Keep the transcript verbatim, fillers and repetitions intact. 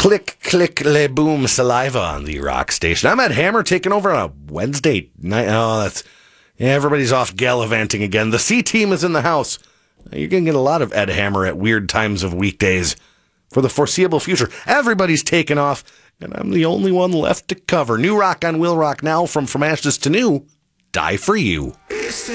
Click, click, le boom, saliva on the rock station. I'm Ed Hammer taking over on a Wednesday night. Oh, that's yeah, everybody's off gallivanting again. The C team is in the house. You're going to get a lot of Ed Hammer at weird times of weekdays for the foreseeable future. Everybody's taken off, and I'm the only one left to cover. New rock on Will Rock now from From Ashes to New. Die for You.